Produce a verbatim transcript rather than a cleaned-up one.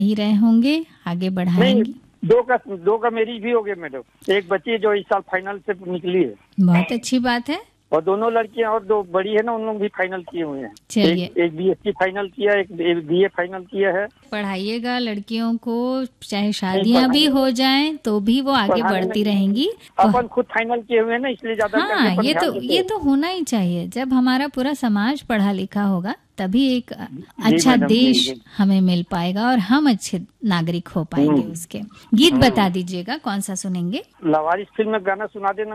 ही रहे होंगे, आगे बढ़ाएंगे। दो का दो का मेरी भी हो गई मैडम। एक बच्ची जो इस साल फाइनल से निकली है। बहुत अच्छी बात है। और दोनों लड़कियां और दो बड़ी है ना, उन लोग भी फाइनल किए हुए हैं। चलिए, एक, एक बीएससी फाइनल किया, एक बीए फाइनल किया है। पढ़ाइएगा लड़कियों को, चाहे शादियां भी हो जाएं तो भी वो आगे बढ़ती रहेंगी। अपन खुद फाइनल किए हुए हैं ना, इसलिए ज्यादा हाँ, ये तो ये तो होना ही चाहिए। जब हमारा पूरा समाज पढ़ा लिखा होगा तभी एक अच्छा देश हमें मिल पाएगा और हम अच्छे नागरिक हो पाएंगे उसके। गीत बता दीजिएगा, कौन सा सुनेंगे? लावारिस फिल्म में गाना सुना देना।